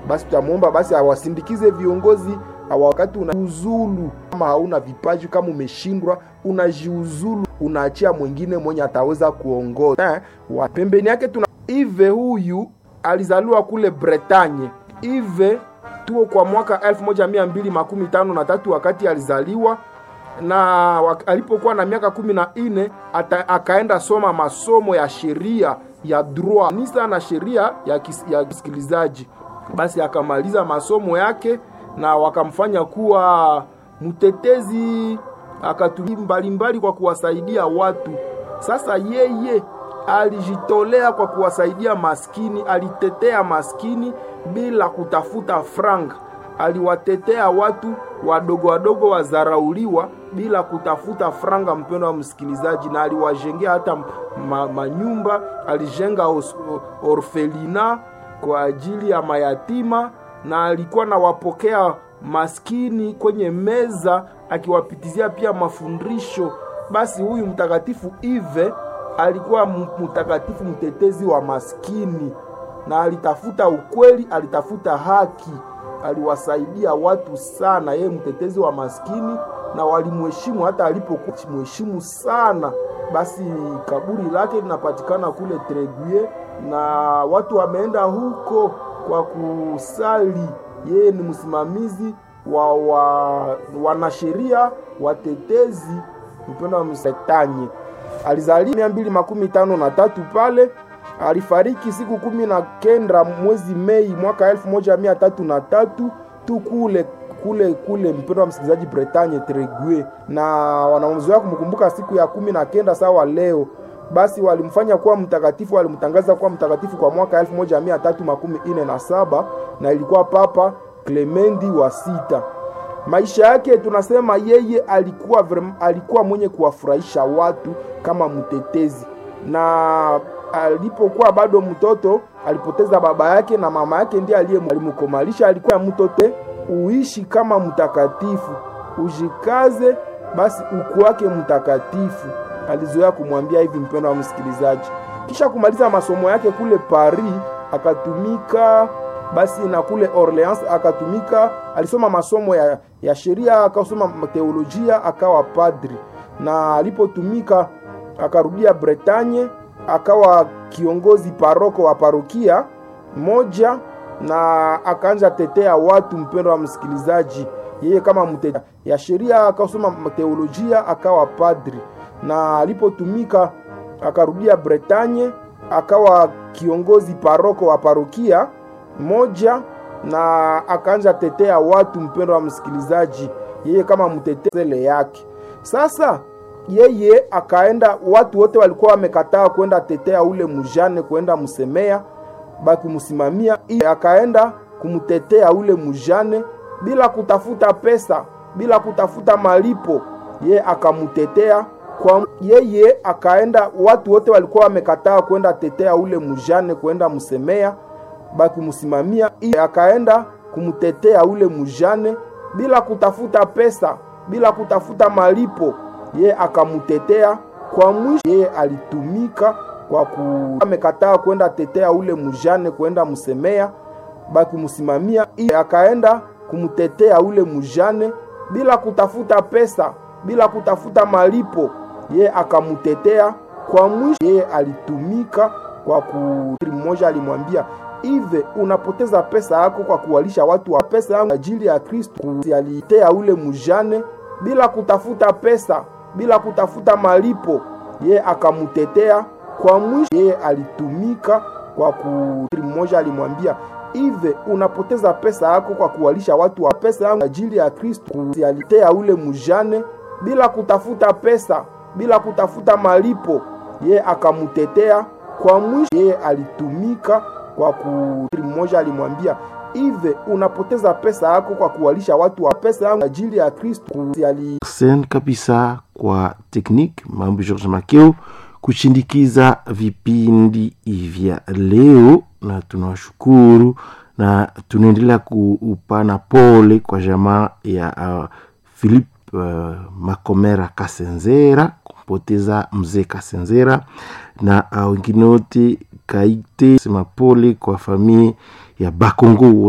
basi tutamuomba basi awasindikize viongozi wakati unajiuzulu. Kama hauna vipaji, kama umeshindwa, unajiuzulu, unaachia mwingine mwenye ataweza kuongoza. Pembeni yake tuna Yves. Huyu alizaliwa kule Bretagne. Yves tuo kwa mwaka 1253 wakati alizaliwa, na alipokuwa na miaka 14 akaenda soma masomo ya sheria ya droit nisa na sheria ya kisikilizaji. Basi akamaliza masomo yake na wakamfanya kuwa mtetezi, akatumia mbalimbali kwa kuwasaidia watu. Sasa yeye alijitolea kwa kuwasaidia maskini, alitetea maskini bila kutafuta franga. Aliwatetea watu wadogo wadogo wazarauliwa bila kutafuta franga, mpendo wa msikilizaji, na aliwajengea hata manyumba. Alijenga orfelina kwa ajili ya mayatima, na alikuwa na wapokea maskini kwenye meza akiwapitizia pia mafundisho. Basi huyu mtakatifu Yves alikuwa mtakatifu mtetezi wa maskini, na alitafuta ukweli, alitafuta haki, aliwasaidia watu sana. Yeye mtetezi wa maskini, na walimheshimu hata alipokuwa mheshimu sana. Basi kaburi lake linapatikana kule Treguier, na watu wameenda huko kwa kusali. Yeye ni msimamizi wa wanasheria watetezi, mpendo wa Bretagne. Alizaliwa 253 pale. Alifariki siku 19 mwezi Mei mwaka 1303 tu kule mpendo wa msikilizaji Bretagne Treguier, na wanaozoea kumkumbuka siku ya 19 sawa leo. Basi walimfanya kuwa mtakatifu, walimtangaza kuwa mtakatifu kwa mwaka 1347, na ilikuwa Papa Clementi wa 6. Maisha yake tunasema yeye alikuwa mwenye kuwafurahisha watu kama mtetezi, na alipokuwa bado mtoto alipoteza baba yake, na mama yake ndiye alimkomalisha. Alikuwa mtoto, uishi kama mtakatifu, ujikaze basi ukuwake mtakatifu. Alizoea kumwambia hivi, mpendo wa msikilizaji. Kisha kumaliza masomo yake kule Paris, akatumika basi na kule Orleans akatumika. Alisoma masomo ya sheria, akasoma teolojia, akawa padri, na alipotumika akarudia Bretagne, akawa kiongozi paroko wa parokia moja, na akaanza tetea watu, mpendo wa msikilizaji. Yeye kama mtetea ya sheria, akasoma teolojia, akawa padri, na alipotumika akarudia Bretagne, akawa kiongozi paroko wa parokia moja, na akaanza tetea watu, mpendo wa msikilizaji. Yeye kama mtetele yake. Sasa yeye akaenda, watu wote walikuwa wamekataa kwenda tetea ule mujane, kwenda msemea baki msimamia. Akaenda kumtetea ule mujane bila kutafuta pesa, bila kutafuta malipo. Yeye akamtetea kwa yeye akaenda, watu wote walikuwa wamekataa kwenda tetea ule mujane, kwenda msemea baki msimamia. Akaenda kumtetea ule mujane bila kutafuta pesa, bila kutafuta malipo. Yeye akamtetea kwa mwisho. Yeye alitumika kwa amekataa kwenda tetea ule mujane, kwenda msemea baki msimamia. Akaenda kumtetea ule mujane bila kutafuta pesa, bila kutafuta malipo. Yeye akamtetea kwa mwisho. Yeye alitumika kwa mmoja alimwambia, Yves, unapoteza pesa yako kwa kuwalisha watu wa pesa yangu ajili ya Kristo. Alitetea ule mujane bila kutafuta pesa, bila kutafuta malipo. Yeye akamtetea kwa mwisho. Yeye alitumika kwa mmoja alimwambia, Yves, unapoteza pesa yako kwa kuwalisha watu wa pesa yangu ajili ya Kristo. Alitetea ule mujane bila kutafuta pesa, bila kutafuta malipo. Yeye akamtetea kwa mwisho. Yeye alitumika kwa mmoja alimwambia, Yves, unapoteza pesa yako kwa kuwalisha watu wa pesa yangu ajili ya Kristo. Sen kabisa kwa teknik Mambo George Makeo kushindikiza vipindi vya leo, na tunawashukuru na tunaendelea kuupana pole kwa jamaa ya Philip Makomera Kasenzera kupoteza mzee Kasenzera, na wengine wote kaite sema pole kwa familia ya Bakongo.